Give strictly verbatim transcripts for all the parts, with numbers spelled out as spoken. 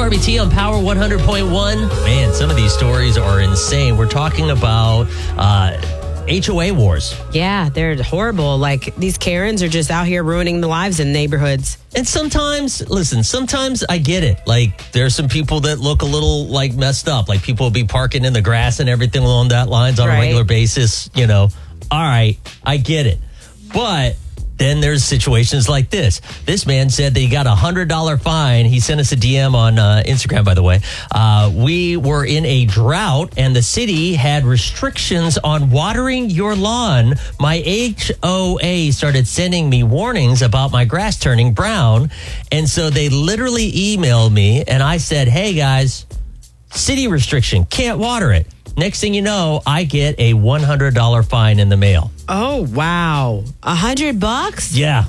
R B T on Power one hundred point one. Man, some of these stories are insane. We're talking about uh, H O A wars. Yeah, they're horrible. Like, these Karens are just out here ruining the lives in neighborhoods. And sometimes, listen, sometimes I get it. Like, there's some people that look a little, like, messed up. Like, people will be parking in the grass and everything along that lines on Right. a regular basis. You know, all right, I get it. But then there's situations like this. This man said that he got a one hundred dollars fine. He sent us a D M on uh, Instagram, by the way. Uh, we were in a drought, and the city had restrictions on watering your lawn. My H O A started sending me warnings about my grass turning brown. And so they literally emailed me, and I said, hey, guys, city restriction, can't water it. Next thing you know, I get a one hundred dollars fine in the mail. Oh, wow. A hundred bucks? Yeah.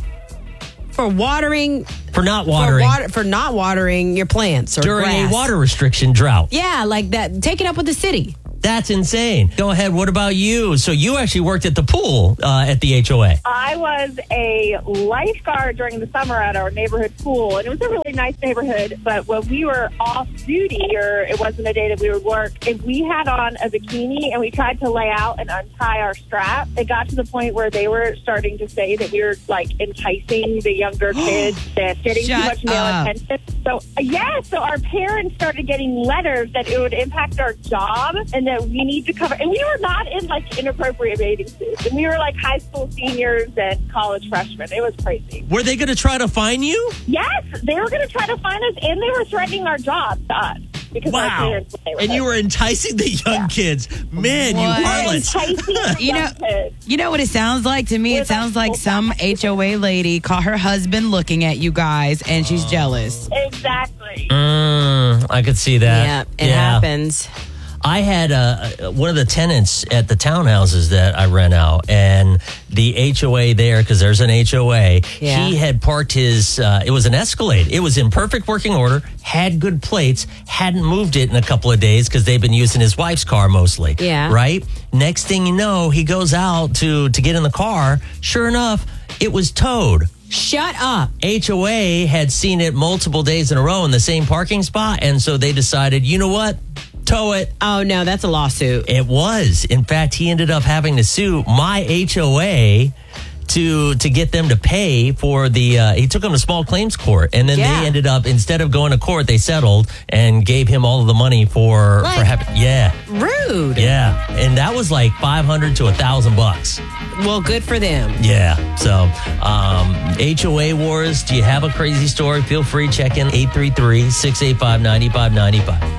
For watering? For not watering. For, water, for not watering your plants or during grass. a water restriction drought. Yeah, like that. Take it up with the city. That's insane. Go ahead. What about you? So you actually worked at the pool uh, at the H O A. I was a lifeguard during the summer at our neighborhood pool, and it was a really nice neighborhood. But when we were off duty, or it wasn't a day that we would work, if we had on a bikini and we tried to lay out and untie our strap, it got to the point where they were starting to say that we were like enticing the younger kids and getting Shut too much male up. attention. So yeah, so our parents started getting letters that it would impact our job and that we need to cover. And we were not in like inappropriate bathing suits, and we were like high school seniors and college freshmen. It was crazy. Were they going to try to fine you? Yes, they were going to try to find us, and they were threatening our job to us because our Wow. parents were there with And you us. were enticing the young Yeah. kids. Man, What? you They were harlots. enticing the You know- young kids. You know what it sounds like to me? It With sounds a like full some back. H O A lady caught her husband looking at you guys, and she's jealous. Exactly. Mm, I could see that. Yeah, it happens. I had uh, one of the tenants at the townhouses that I rent out, and the H O A there, because there's an H O A, Yeah. he had parked his, uh, it was an Escalade. It was in perfect working order, had good plates, hadn't moved it in a couple of days because they've been using his wife's car mostly. Yeah. Right? Next thing you know, he goes out to, to get in the car. Sure enough, it was towed. Shut up. H O A had seen it multiple days in a row in the same parking spot, and so they decided, you know what? Tow it. Oh, no, that's a lawsuit. It was. In fact, he ended up having to sue my H O A to to get them to pay for the, uh, he took them to small claims court, and then Yeah. they ended up, instead of going to court, they settled and gave him all of the money for, Like- for having, yeah, Rude. yeah. And that was like five hundred to a thousand bucks. Well, good for them. Yeah. So, um, H O A wars, do you have a crazy story? Feel free, check in eight three three, six eight five, nine five nine five.